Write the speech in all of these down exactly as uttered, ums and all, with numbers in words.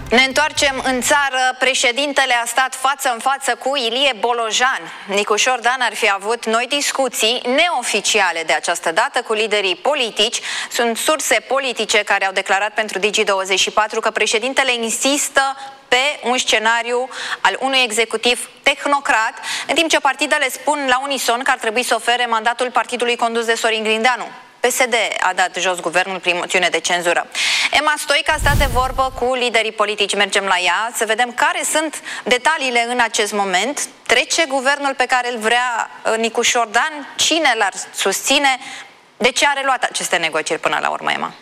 Ne întoarcem în țară. Președintele a stat față în față cu Ilie Bolojan. Nicușor Dan ar fi avut noi discuții neoficiale de această dată cu liderii politici. Sunt surse politice care au declarat pentru Digi douăzeci și patru că președintele insistă pe un scenariu al unui executiv tehnocrat, în timp ce partidele spun la unison că ar trebui să ofere mandatul partidului condus de Sorin Grindeanu. P S D a dat jos guvernul prin moțiune de cenzură. Emma Stoica a stat de vorbă cu liderii politici. Mergem la ea să vedem care sunt detaliile în acest moment. Trece guvernul pe care îl vrea Nicușor Dan? Cine l-ar susține? De ce a reluat aceste negocieri până la urmă, Emma?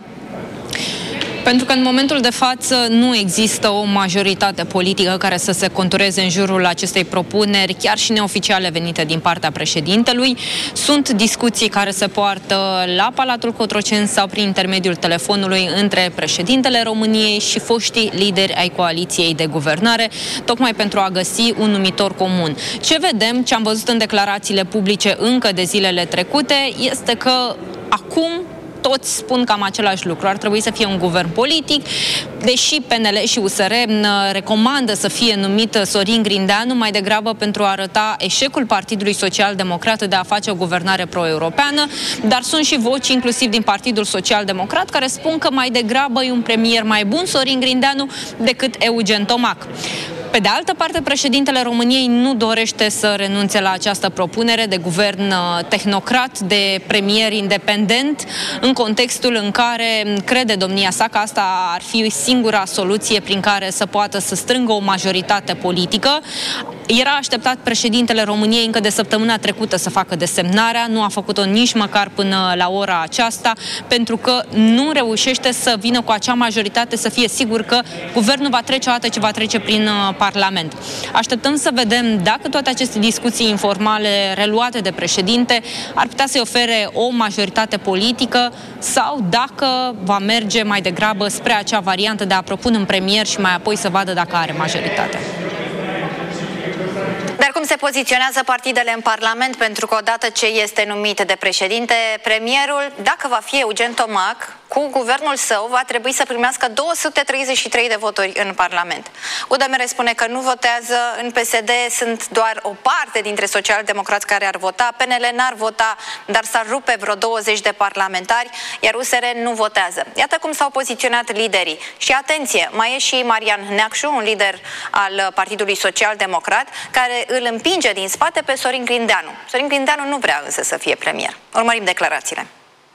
Pentru că în momentul de față nu există o majoritate politică care să se contureze în jurul acestei propuneri, chiar și neoficiale venite din partea președintelui. Sunt discuții care se poartă la Palatul Cotroceni sau prin intermediul telefonului între președintele României și foștii lideri ai coaliției de guvernare, tocmai pentru a găsi un numitor comun. Ce vedem, ce am văzut în declarațiile publice încă de zilele trecute, este că acum toți spun cam același lucru. Ar trebui să fie un guvern politic, deși P N L și U S R recomandă să fie numit Sorin Grindeanu mai degrabă pentru a arăta eșecul Partidului Social-Democrat de a face o guvernare pro-europeană, dar sunt și voci, inclusiv din Partidul Social-Democrat, care spun că mai degrabă e un premier mai bun Sorin Grindeanu decât Eugen Tomac. Pe de altă parte, președintele României nu dorește să renunțe la această propunere de guvern tehnocrat, de premier independent, în contextul în care crede domnia sa că asta ar fi singura soluție prin care să poată să strângă o majoritate politică. Era așteptat președintele României încă de săptămâna trecută să facă desemnarea, nu a făcut-o nici măcar până la ora aceasta, pentru că nu reușește să vină cu acea majoritate, să fie sigur că guvernul va trece odată ce va trece prin Parlament. Așteptăm să vedem dacă toate aceste discuții informale reluate de președinte ar putea să-i ofere o majoritate politică sau dacă va merge mai degrabă spre acea variantă de a propune un premier și mai apoi să vadă dacă are majoritate. Dar cum se poziționează partidele în Parlament? Pentru că odată ce este numit de președinte, premierul, dacă va fi Eugen Tomac, cu guvernul său va trebui să primească două sute treizeci și trei de voturi în Parlament. U D M R spune că nu votează, în P S D sunt doar o parte dintre socialdemocrați care ar vota, P N L n-ar vota, dar s-ar rupe vreo douăzeci de parlamentari, iar U S R nu votează. Iată cum s-au poziționat liderii. Și atenție, mai e și Marian Neacșu, un lider al Partidului Social-Democrat, care îl împinge din spate pe Sorin Grindeanu. Sorin Grindeanu nu vrea însă să fie premier. Urmărim declarațiile.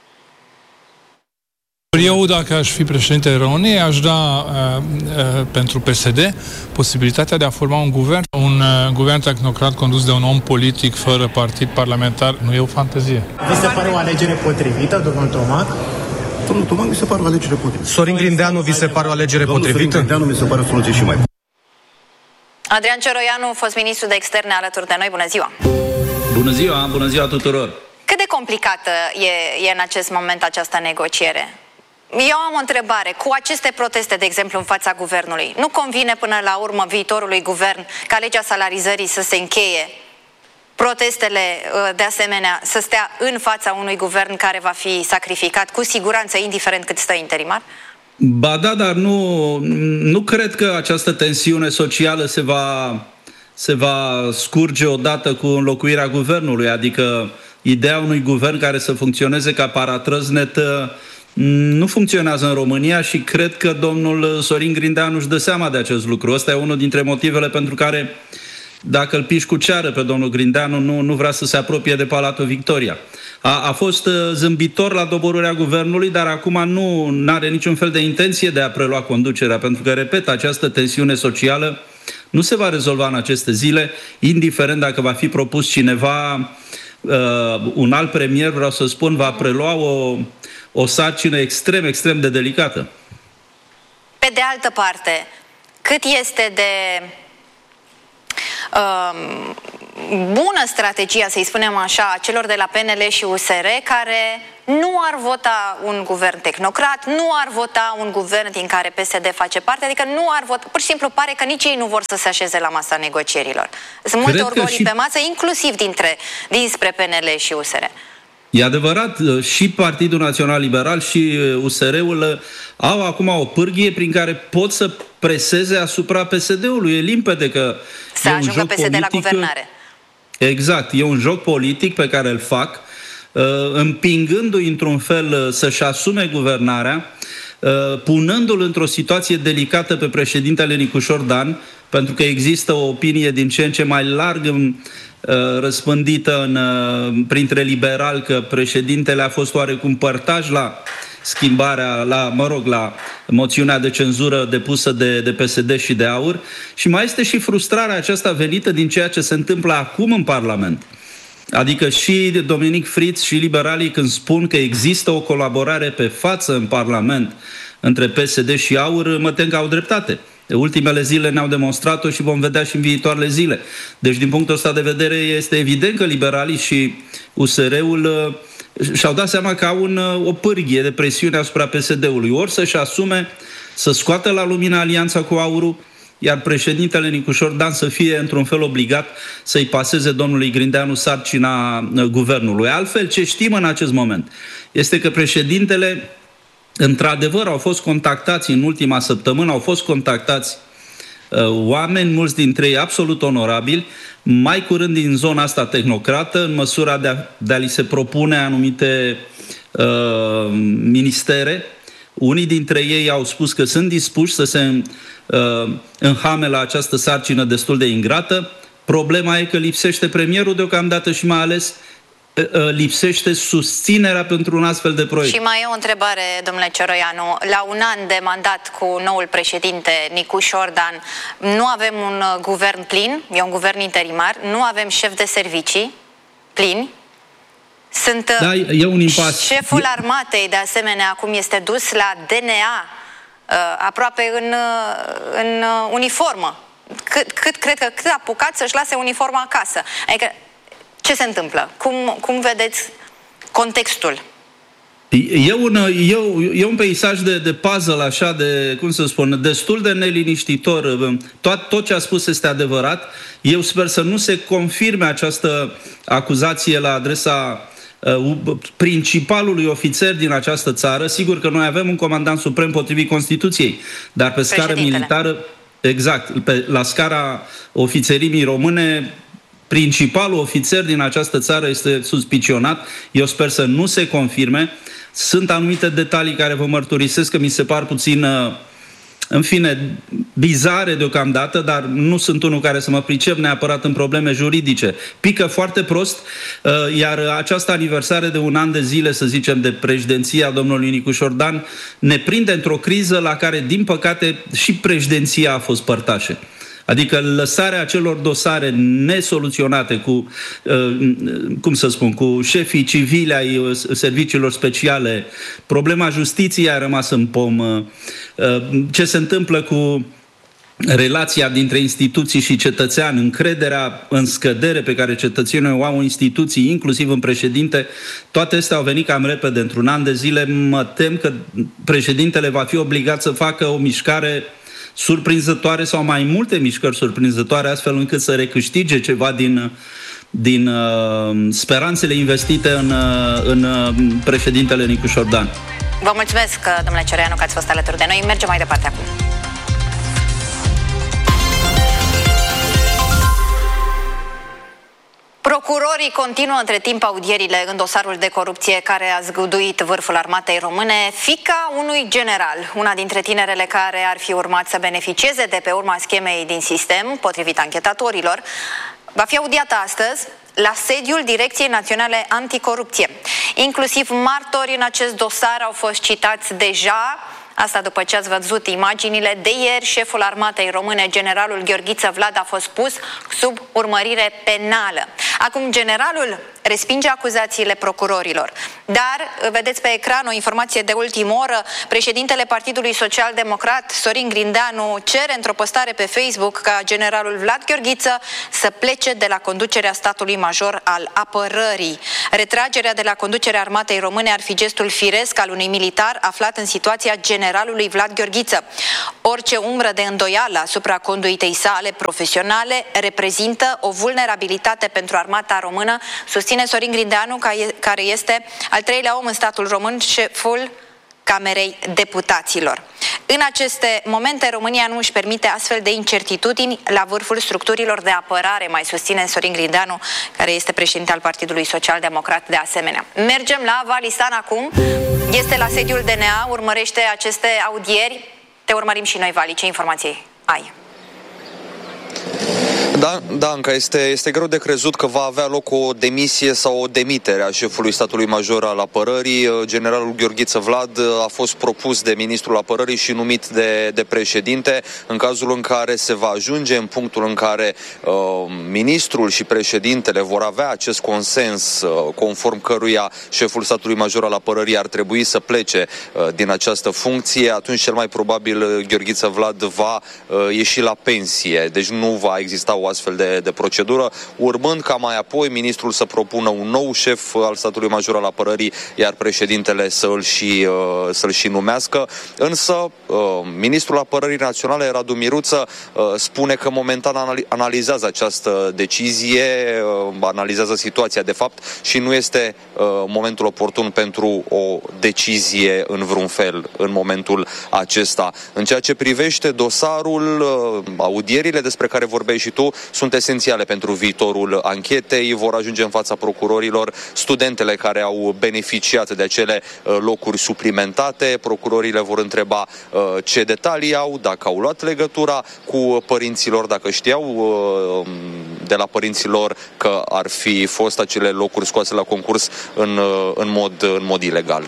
Eu, dacă aș fi președintele României, aș da uh, uh, pentru P S D posibilitatea de a forma un guvern, un uh, guvern tehnocrat condus de un om politic fără partid parlamentar. Nu e o fantezie. Vi se pare o alegere potrivită, domnul Tomac? Domnul Tomac mi se pare o alegere potrivită. Sorin Grindeanu vi se pare o alegere Domnul potrivită? Sorin Grindeanu mi se pare o soluție și mai bună. Adrian Cioroianu, fost ministru de externe alături de noi. Bună ziua! Bună ziua, bună ziua tuturor! Cât de complicată e, e în acest moment această negociere? Eu am o întrebare. Cu aceste proteste, de exemplu, în fața guvernului, nu convine până la urmă viitorului guvern ca legea salarizării să se încheie, protestele de asemenea să stea în fața unui guvern care va fi sacrificat cu siguranță, indiferent cât stă interimar? Ba da, dar nu, nu cred că această tensiune socială se va, se va scurge odată cu înlocuirea guvernului. Adică ideea unui guvern care să funcționeze ca paratrăznet nu funcționează în România și cred că domnul Sorin Grindeanu își dă seama de acest lucru. Ăsta e unul dintre motivele pentru care, dacă îl piși cu ceară pe domnul Grindeanu, nu, nu vrea să se apropie de Palatul Victoria. A, a fost zâmbitor la doborârea guvernului, dar acum nu are niciun fel de intenție de a prelua conducerea, pentru că, repet, această tensiune socială nu se va rezolva în aceste zile, indiferent dacă va fi propus cineva, uh, un alt premier, vreau să spun, va prelua o, o sarcină extrem, extrem de delicată. Pe de altă parte, cât este de Um, bună strategia, să-i spunem așa, a celor de la P N L și U S R care nu ar vota un guvern tehnocrat, nu ar vota un guvern din care P S D face parte, adică nu ar vota, pur și simplu pare că nici ei nu vor să se așeze la masa negocierilor. Sunt multe orgolii și pe masă, inclusiv dintre, dinspre P N L și U S R. E adevărat, și Partidul Național Liberal și U S R-ul au acum o pârghie prin care pot să preseze asupra P S D-ului. E limpede că să e un ajungă joc P S D politic, la guvernare. Exact, e un joc politic pe care îl fac, împingându-i într-un fel să-și asume guvernarea, punându-l într-o situație delicată pe președintele Nicușor Dan, pentru că există o opinie din ce în ce mai larg răspândită în, printre liberali că președintele a fost oarecum părtaș la schimbarea, la, mă rog, la moțiunea de cenzură depusă de, de P S D și de AUR, și mai este și frustrarea aceasta venită din ceea ce se întâmplă acum în Parlament. Adică și Dominic Fritz și liberalii, când spun că există o colaborare pe față în Parlament între P S D și AUR, mă tem că au dreptate. Ultimele zile ne-au demonstrat-o și vom vedea și în viitoarele zile. Deci, din punctul ăsta de vedere, este evident că liberalii și U S R-ul și-au dat seama că au un, o pârghie de presiune asupra P S D-ului. Ori să-și asume, să scoată la lumină alianța cu AUR-ul, iar președintele Nicușor Dan să fie într-un fel obligat să-i paseze domnului Grindeanu sarcina guvernului. Altfel, ce știm în acest moment este că președintele, într-adevăr, au fost contactați în ultima săptămână, au fost contactați uh, oameni, mulți dintre ei absolut onorabili, mai curând din zona asta tehnocrată, în măsura de a, de a li se propune anumite uh, ministere. Unii dintre ei au spus că sunt dispuși să se uh, înhame la această sarcină destul de ingrată. Problema e că lipsește premierul deocamdată și mai ales lipsește susținerea pentru un astfel de proiect. Și mai e o întrebare, domnule Cioroianu. La un an de mandat cu noul președinte Nicușor Dan, nu avem un guvern plin, e un guvern interimar, nu avem șef de servicii plini. Sunt da, e un impas. Șeful e... armatei, de asemenea, acum este dus la D N A, aproape în, în uniformă. Cât, cât cred că cât a apucat să-și lase uniforma acasă. Adică, ce se întâmplă? Cum, cum vedeți contextul? E un, e, e un peisaj de, de puzzle, așa, de, cum să spun, destul de neliniștitor. Tot, tot ce a spus este adevărat. Eu sper să nu se confirme această acuzație la adresa uh, principalului ofițer din această țară. Sigur că noi avem un comandant suprem potrivit Constituției, dar pe scară militară, exact, pe, la scara ofițerimii române, principalul ofițer din această țară este suspicionat. Eu sper să nu se confirme. Sunt anumite detalii care vă mărturisesc că mi se par puțin, în fine, bizare deocamdată, dar nu sunt unul care să mă pricep neapărat în probleme juridice. Pică foarte prost, iar această aniversare de un an de zile, să zicem, de președinția domnului Nicușor Dan ne prinde într-o criză la care, din păcate, și președinția a fost părtașă. Adică lăsarea acelor dosare nesoluționate cu, cum să spun, cu șefii civili ai serviciilor speciale, problema justiției a rămas în pom, ce se întâmplă cu relația dintre instituții și cetățean, încrederea în scădere pe care cetățenii o au în instituții, inclusiv în președinte, toate astea au venit cam repede într-un an de zile. Mă tem că președintele va fi obligat să facă o mișcare surprinzătoare sau mai multe mișcări surprinzătoare, astfel încât să recâștige ceva din, din uh, speranțele investite în, uh, în uh, președintele Nicușor Dan. Vă mulțumesc, domnule Cioroianu, că ați fost alături de noi. Mergem mai departe acum. Procurorii continuă între timp audierile în dosarul de corupție care a zguduit vârful armatei române, fiica unui general, una dintre tinerele care ar fi urmat să beneficieze de pe urma schemei din sistem, potrivit anchetatorilor, va fi audiată astăzi la sediul Direcției Naționale Anticorupție. Inclusiv martori în acest dosar au fost citați deja. Asta după ce ați văzut imaginile de ieri, șeful armatei române, generalul Gheorghiță Vlad, a fost pus sub urmărire penală. Acum generalul respinge acuzațiile procurorilor. Dar, vedeți pe ecran o informație de ultimă oră, președintele Partidului Social Democrat, Sorin Grindeanu, cere într-o postare pe Facebook ca generalul Vlad Gheorghiță să plece de la conducerea statului major al apărării. Retragerea de la conducerea armatei române ar fi gestul firesc al unui militar aflat în situația generalului Vlad Gheorghiță. Orice umbră de îndoială asupra conduitei sale profesionale reprezintă o vulnerabilitate pentru armată armata română, susține Sorin Grindeanu, care este al treilea om în statul român, șeful Camerei Deputaților. În aceste momente, România nu își permite astfel de incertitudini la vârful structurilor de apărare, mai susține Sorin Grindeanu, care este președinte al Partidului Social Democrat de asemenea. Mergem la Valistan acum. Este la sediul D N A, urmărește aceste audieri. Te urmărim și noi, Vali. Ce informații ai? Da, Danca, este, este greu de crezut că va avea loc o demisie sau o demitere a șefului statului major al apărării. Generalul Gheorghiță Vlad a fost propus de ministrul apărării și numit de, de președinte. În cazul în care se va ajunge în punctul în care uh, ministrul și președintele vor avea acest consens uh, conform căruia șeful statului major al apărării ar trebui să plece uh, din această funcție, atunci cel mai probabil Gheorghiță Vlad va uh, ieși la pensie. Deci nu va exista o astfel de, de procedură, urmând ca mai apoi ministrul să propună un nou șef al statului major al apărării, iar președintele să îl și, uh, să-l și numească. Însă, uh, ministrul apărării naționale, Radu Miruță, uh, spune că momentan analizează această decizie, uh, analizează situația de fapt și nu este uh, momentul oportun pentru o decizie în vreun fel în momentul acesta. În ceea ce privește dosarul, uh, audierile despre care vorbeai și tu, sunt esențiale pentru viitorul anchetei, vor ajunge în fața procurorilor studentele care au beneficiat de acele locuri suplimentate, procurorii le vor întreba ce detalii au, dacă au luat legătura cu părinților, dacă știau de la părinților că ar fi fost acele locuri scoase la concurs în, în, mod, în mod ilegal.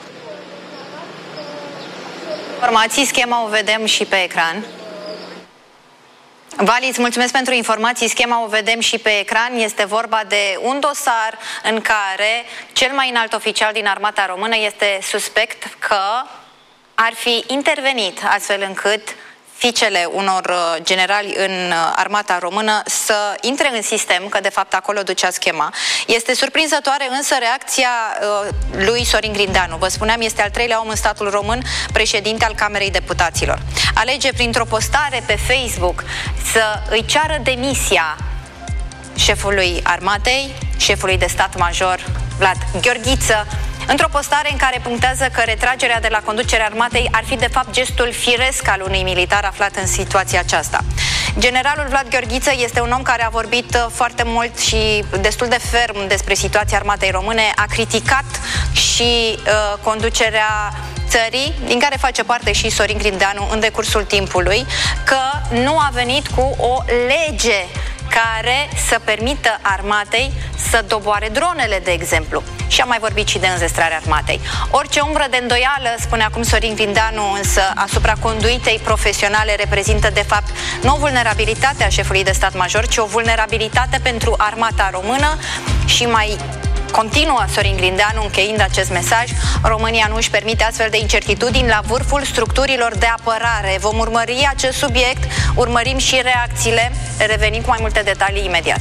Informații, schema o vedem și pe ecran. Vali, îți mulțumesc pentru informații. Schema o vedem și pe ecran. Este vorba de un dosar în care cel mai înalt oficial din Armata Română este suspect că ar fi intervenit astfel încât fiicele unor generali în Armata Română să intre în sistem, că de fapt acolo ducea schema. Este surprinzătoare însă reacția uh, lui Sorin Grindeanu. Vă spuneam, este al treilea om în statul român, președinte al Camerei Deputaților. Alege printr-o postare pe Facebook să îi ceară demisia șefului armatei, șefului de stat major Vlad Gheorghiță, într-o postare în care punctează că retragerea de la conducerea armatei ar fi de fapt gestul firesc al unui militar aflat în situația aceasta. Generalul Vlad Gheorghiță este un om care a vorbit foarte mult și destul de ferm despre situația armatei române, a criticat și uh, conducerea țării, din care face parte și Sorin Grindeanu în decursul timpului, că nu a venit cu o lege care să permită armatei să doboare dronele, de exemplu. Și am mai vorbit și de înzestrarea armatei. Orice umbră de îndoială, spune acum Sorin Grindeanu, însă asupra conduitei profesionale reprezintă de fapt nu o vulnerabilitate a șefului de stat major, ci o vulnerabilitate pentru armata română. Și mai continuă Sorin Grindeanu încheind acest mesaj: România nu își permite astfel de incertitudini la vârful structurilor de apărare. Vom urmări acest subiect, urmărim și reacțiile. Revenim cu mai multe detalii imediat.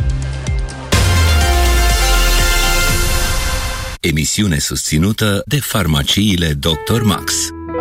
Emisiune susținută de farmaciile doctor Max.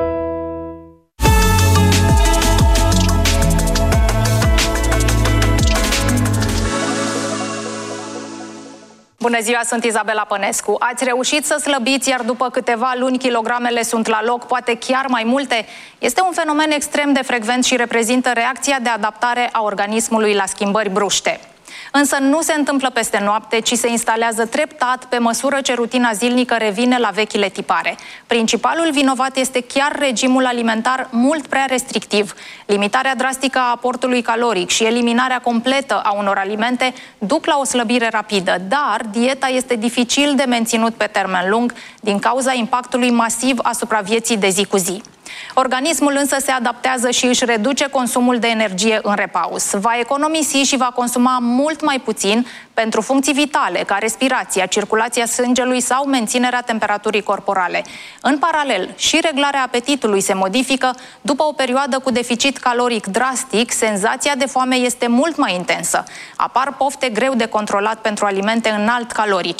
Bună ziua, sunt Izabela Pănescu. Ați reușit să slăbiți, iar după câteva luni kilogramele sunt la loc, poate chiar mai multe? Este un fenomen extrem de frecvent și reprezintă reacția de adaptare a organismului la schimbări bruște. Însă nu se întâmplă peste noapte, ci se instalează treptat pe măsură ce rutina zilnică revine la vechile tipare. Principalul vinovat este chiar regimul alimentar mult prea restrictiv. Limitarea drastică a aportului caloric și eliminarea completă a unor alimente duc la o slăbire rapidă, dar dieta este dificil de menținut pe termen lung din cauza impactului masiv asupra vieții de zi cu zi. Organismul însă se adaptează și își reduce consumul de energie în repaus. Va economisi și va consuma mult mai puțin pentru funcții vitale, ca respirația, circulația sângelui sau menținerea temperaturii corporale. În paralel, și reglarea apetitului se modifică. După o perioadă cu deficit caloric drastic, senzația de foame este mult mai intensă. Apar pofte greu de controlat pentru alimente înalt calorice.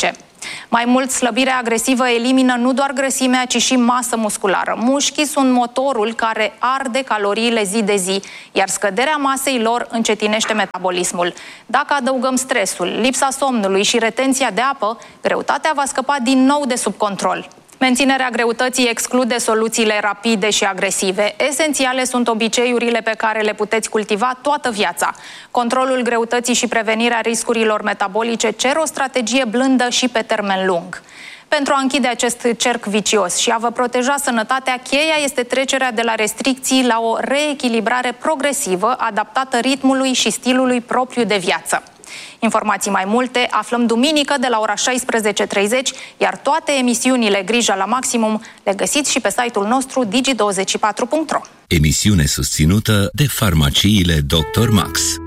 Mai mult, slăbirea agresivă elimină nu doar grăsimea, ci și masă musculară. Mușchii sunt motorul care arde caloriile zi de zi, iar scăderea masei lor încetinește metabolismul. Dacă adăugăm stresul, lipsa somnului și retenția de apă, greutatea va scăpa din nou de sub control. Menținerea greutății exclude soluțiile rapide și agresive. Esențiale sunt obiceiurile pe care le puteți cultiva toată viața. Controlul greutății și prevenirea riscurilor metabolice cer o strategie blândă și pe termen lung. Pentru a închide acest cerc vicios și a vă proteja sănătatea, cheia este trecerea de la restricții la o reechilibrare progresivă, adaptată ritmului și stilului propriu de viață. Informații mai multe aflăm duminică de la ora șaisprezece și treizeci, iar toate emisiunile Grija la Maximum le găsiți și pe site-ul nostru digi douăzeci și patru punct ro. Emisiune susținută de farmaciile doctor Max.